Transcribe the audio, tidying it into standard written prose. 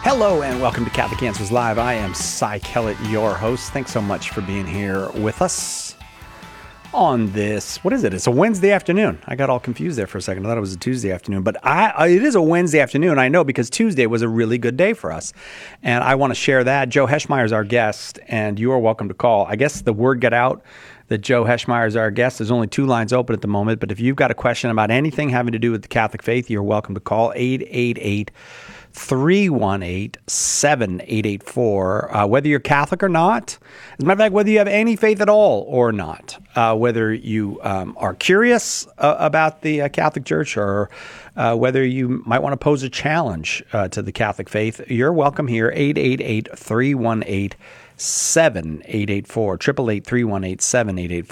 Hello and welcome to Catholic Answers Live. I am Cy Kellett, your host. Thanks so much for being here with us on this, what is it? It's a Wednesday afternoon. I got all confused there for a second. I thought it was a Tuesday afternoon, but it is a Wednesday afternoon. I know because Tuesday was a really good day for us, and I want to share that. Joe Heschmeyer is our guest, and you are welcome to call. I guess the word got out that Joe Heschmeyer is our guest. There's only 2 lines open at the moment, but if you've got a question about anything having to do with the Catholic faith, you're welcome to call 888-318-7884, whether you're Catholic or not. As a matter of fact, whether you have any faith at all or not, whether you are curious about the Catholic Church or whether you might want to pose a challenge to the Catholic faith, you're welcome here, 888-318-7884, 888-318-7884.